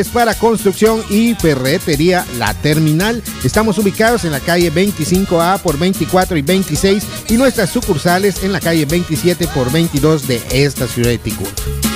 Para construcción y ferretería La Terminal. Estamos ubicados en la calle 25A por 24 y 26 y nuestras sucursales en la calle 27 por 22 de esta ciudad de Ticul.